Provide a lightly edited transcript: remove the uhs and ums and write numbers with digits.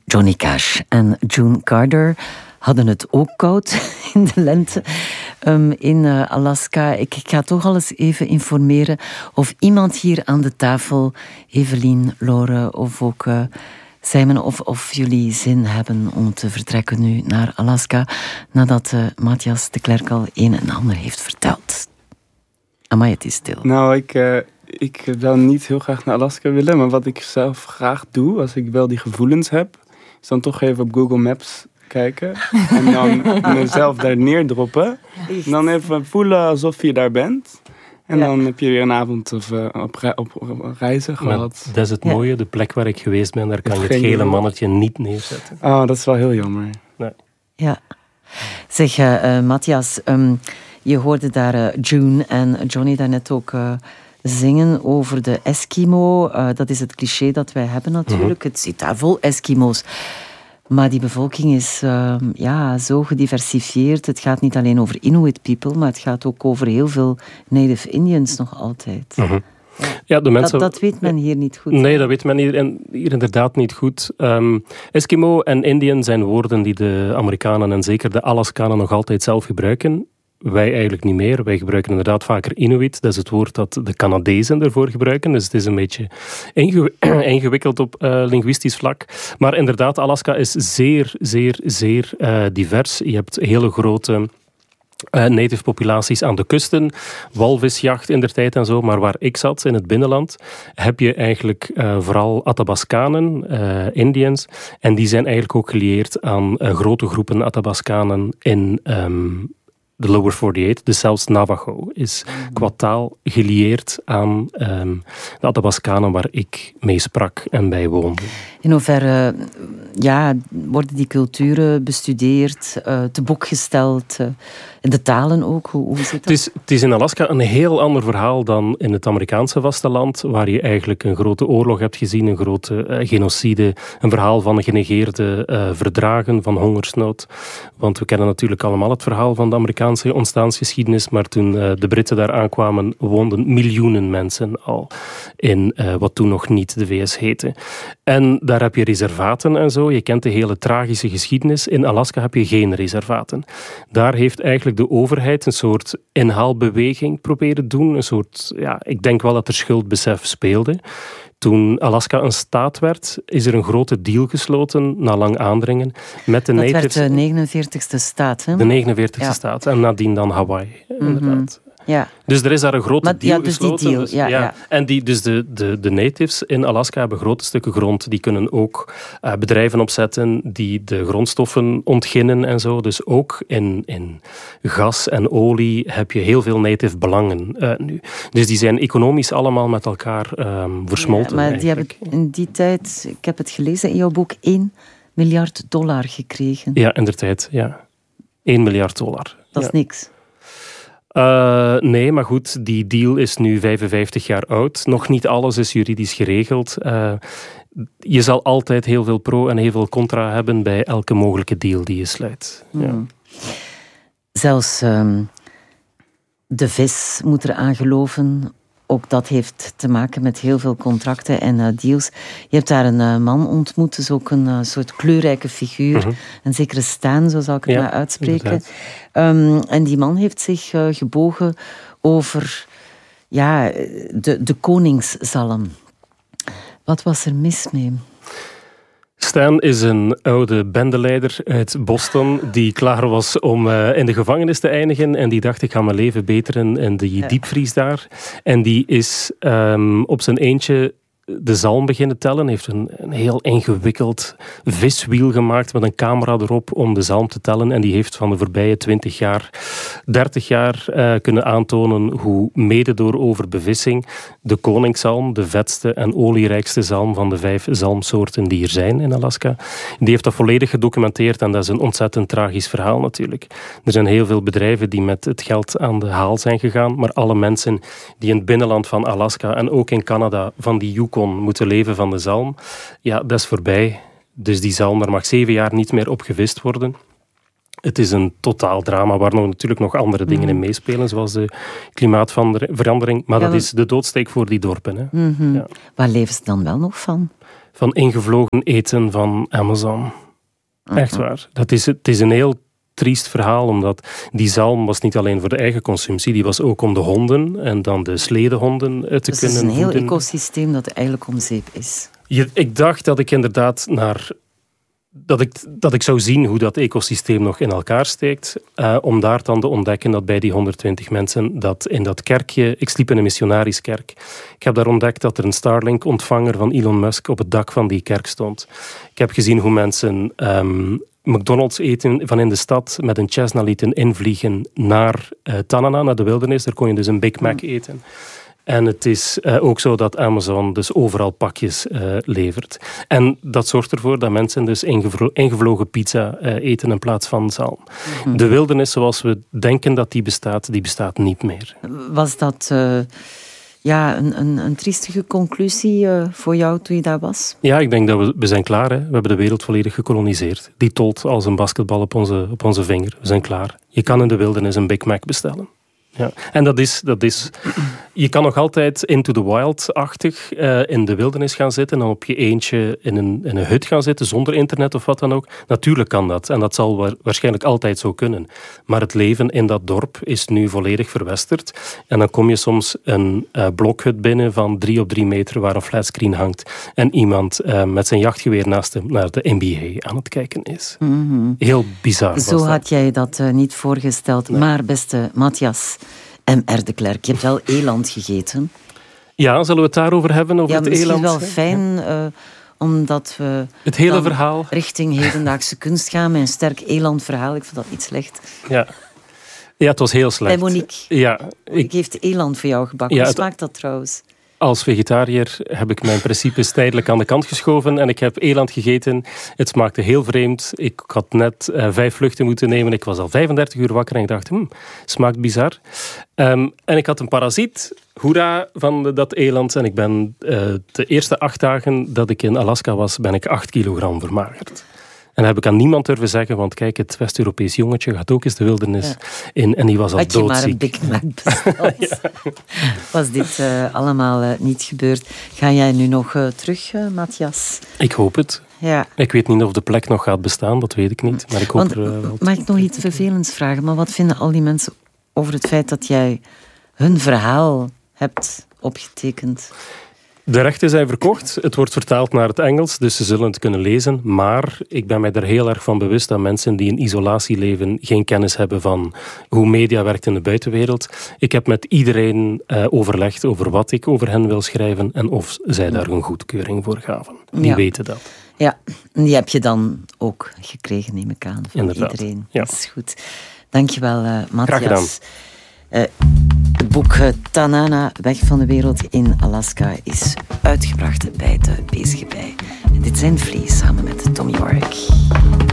Johnny Cash en June Carter hadden het ook koud in de lente in Alaska. Ik ga toch al eens even informeren of iemand hier aan de tafel, Evelien, Laure of ook Simon, of jullie zin hebben om te vertrekken nu naar Alaska, nadat Matthias de Klerk al een en ander heeft verteld. Amai, het is stil. Nou, ik zou niet heel graag naar Alaska willen, maar wat ik zelf graag doe, als ik wel die gevoelens heb, is dan toch even op Google Maps kijken en dan mezelf daar neerdroppen. En dan even voelen alsof je daar bent. En dan heb je weer een avond op reizen gehad. Maar dat is het mooie, de plek waar ik geweest ben, daar kan je het gele mannetje niet neerzetten. Oh, dat is wel heel jammer. Nee. Ja. Zeg, Matthias, je hoorde daar June en Johnny daarnet ook zingen over de Eskimo. Dat is het cliché dat wij hebben natuurlijk. Het zit daar vol Eskimo's. Maar die bevolking is zo gediversifieerd. Het gaat niet alleen over Inuit people, maar het gaat ook over heel veel Native Indians nog altijd. Ja, de mensen, dat weet men hier niet goed. Nee, dat weet men hier inderdaad niet goed. Eskimo en Indian zijn woorden die de Amerikanen en zeker de Alaskanen nog altijd zelf gebruiken. Wij eigenlijk niet meer. Wij gebruiken inderdaad vaker Inuit. Dat is het woord dat de Canadezen ervoor gebruiken. Dus het is een beetje ingewikkeld op linguïstisch vlak. Maar inderdaad, Alaska is zeer, zeer, zeer divers. Je hebt hele grote native populaties aan de kusten, walvisjacht in der tijd en zo, maar waar ik zat, in het binnenland, heb je eigenlijk vooral Athabascanen, Indians, en die zijn eigenlijk ook gelieerd aan grote groepen Athabascanen in de Lower 48, dus zelfs Navajo is qua taal gelieerd aan de Athabascanen waar ik mee sprak en bij woonde. In hoeverre worden die culturen bestudeerd, te boek gesteld, de talen ook? Hoe zit dat? Het is in Alaska een heel ander verhaal dan in het Amerikaanse vasteland, waar je eigenlijk een grote oorlog hebt gezien, een grote genocide, een verhaal van genegeerde verdragen, van hongersnood. Want we kennen natuurlijk allemaal het verhaal van de Amerikaanse ontstaansgeschiedenis, maar toen de Britten daar aankwamen, woonden miljoenen mensen al in wat toen nog niet de VS heette. En daar heb je reservaten en zo. Je kent de hele tragische geschiedenis. In Alaska heb je geen reservaten. Daar heeft eigenlijk de overheid een soort inhaalbeweging proberen doen. Een soort, ik denk wel dat er schuldbesef speelde. Toen Alaska een staat werd, is er een grote deal gesloten, na lang aandringen, met de natives. Dat werd de 49ste staat, hè? De 49ste staat. En nadien dan Hawaii, inderdaad. Ja. Dus er is daar een grote deal dus gesloten. Die deal, En de natives in Alaska hebben grote stukken grond. Die kunnen ook bedrijven opzetten die de grondstoffen ontginnen en zo. Dus ook in gas en olie heb je heel veel native belangen nu. Dus die zijn economisch allemaal met elkaar versmolten. Ja, maar die hebben in die tijd, ik heb het gelezen in jouw boek, $1 miljard gekregen. Ja, inderdaad. Ja. $1 miljard. Dat is niks. Nee, maar goed, die deal is nu 55 jaar oud. Nog niet alles is juridisch geregeld. Je zal altijd heel veel pro en heel veel contra hebben bij elke mogelijke deal die je sluit. Ja. Zelfs de vis moet er aan geloven. Ook dat heeft te maken met heel veel contracten en deals. Je hebt daar een man ontmoet, dus ook een soort kleurrijke figuur. Een zekere Stan, zo zal ik het maar uitspreken. En die man heeft zich gebogen over de koningszalm. Wat was er mis mee? Stan is een oude bendeleider uit Boston die klaar was om in de gevangenis te eindigen en die dacht, ik ga mijn leven beteren in die diepvries daar. En die is op zijn eentje de zalm beginnen tellen. Heeft een heel ingewikkeld viswiel gemaakt met een camera erop om de zalm te tellen. En die heeft van de voorbije 20 jaar, 30 jaar kunnen aantonen hoe mede door overbevissing de koningszalm, de vetste en olierijkste zalm van de 5 zalmsoorten die er zijn in Alaska, die heeft dat volledig gedocumenteerd en dat is een ontzettend tragisch verhaal natuurlijk. Er zijn heel veel bedrijven die met het geld aan de haal zijn gegaan, maar alle mensen die in het binnenland van Alaska en ook in Canada van die Yukon moeten leven van de zalm, dat is voorbij. Dus die zalm, daar mag 7 jaar niet meer op gevist worden. Het is een totaal drama waar natuurlijk nog andere dingen in meespelen, zoals de klimaatverandering. Maar dat is de doodsteek voor die dorpen. Hè. Waar leven ze dan wel nog van? van ingevlogen eten van Amazon. Echt waar. Het is een heel triest verhaal, omdat die zalm was niet alleen voor de eigen consumptie, die was ook om de honden en dan de sledehonden te kunnen voeden. Dus het is een heel ecosysteem dat eigenlijk om zeep is. Ik dacht dat ik inderdaad dat ik zou zien hoe dat ecosysteem nog in elkaar steekt, om daar dan te ontdekken dat bij die 120 mensen, dat in dat kerkje, ik sliep in een missionariskerk, ik heb daar ontdekt dat er een Starlink-ontvanger van Elon Musk op het dak van die kerk stond. Ik heb gezien hoe mensen McDonald's eten van in de stad met een Cessna lieten invliegen naar Tanana, naar de wildernis. Daar kon je dus een Big Mac eten. En het is ook zo dat Amazon dus overal pakjes levert. En dat zorgt ervoor dat mensen dus ingevlogen pizza eten in plaats van zalm. Mm-hmm. De wildernis zoals we denken dat die bestaat niet meer. Was dat een triestige conclusie voor jou toen je daar was? Ja, ik denk dat we zijn klaar. Hè. We hebben de wereld volledig gekoloniseerd. Die tolt als een basketbal op onze vinger. We zijn klaar. Je kan in de wildernis een Big Mac bestellen. Ja. En dat is... Je kan nog altijd into the wild-achtig in de wildernis gaan zitten en dan op je eentje in een hut gaan zitten zonder internet of wat dan ook. Natuurlijk kan dat en dat zal waarschijnlijk altijd zo kunnen. Maar het leven in dat dorp is nu volledig verwesterd. En dan kom je soms een blokhut binnen van 3 op 3 meter waar een flatscreen hangt en iemand met zijn jachtgeweer naast hem naar de NBA aan het kijken is. Mm-hmm. Heel bizar was Zo had jij dat niet voorgesteld. Nee. Maar beste Matthias M.R. de Klerk, je hebt wel eland gegeten. Ja, zullen we het daarover hebben, over het eland? Ja, misschien wel fijn, omdat we het hele verhaal richting hedendaagse kunst gaan met een sterk elandverhaal. Ik vond dat niet slecht. Ja, het was heel slecht. Bij Monique. Ja, ik heeft eland voor jou gebakken. Hoe smaakt dat trouwens? Als vegetariër heb ik mijn principes tijdelijk aan de kant geschoven en ik heb eland gegeten. Het smaakte heel vreemd. Ik had net 5 vluchten moeten nemen. Ik was al 35 uur wakker en ik dacht, smaakt bizar. En ik had een parasiet, hoera, van dat eland. En ik ben de eerste 8 dagen dat ik in Alaska was, ben ik 8 kilogram vermagerd. En dat heb ik aan niemand durven zeggen, want kijk, het West-Europees jongetje gaat ook eens de wildernis in en die was al doodziek. Had je maar een Big Mac besteld, was dit allemaal niet gebeurd. Ga jij nu nog terug, Matthias? Ik hoop het. Ja. Ik weet niet of de plek nog gaat bestaan, dat weet ik niet. Maar ik hoop mag ik nog iets vervelends vragen? Maar wat vinden al die mensen over het feit dat jij hun verhaal hebt opgetekend? De rechten zijn verkocht. Het wordt vertaald naar het Engels, dus ze zullen het kunnen lezen. Maar ik ben mij er heel erg van bewust dat mensen die in isolatie leven geen kennis hebben van hoe media werkt in de buitenwereld. Ik heb met iedereen overlegd over wat ik over hen wil schrijven en of zij daar een goedkeuring voor gaven. Die weten dat. Ja, die heb je dan ook gekregen, neem ik aan, van inderdaad. Iedereen. Ja. Dat is goed. Dankjewel, Matthias. Graag gedaan. Het boek Tanana, Weg van de wereld in Alaska, is uitgebracht bij de Bezige Bij. En dit zijn Vlees samen met Tom York.